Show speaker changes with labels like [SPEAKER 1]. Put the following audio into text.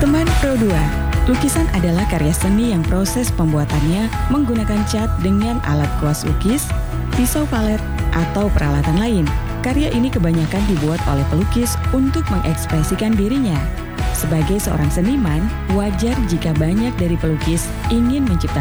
[SPEAKER 1] Teman Pro 2, lukisan adalah karya seni yang proses pembuatannya menggunakan cat dengan alat kuas lukis, pisau palet, atau peralatan lain. Karya ini kebanyakan dibuat oleh pelukis untuk mengekspresikan dirinya. Sebagai seorang seniman, wajar jika banyak dari pelukis ingin menciptakan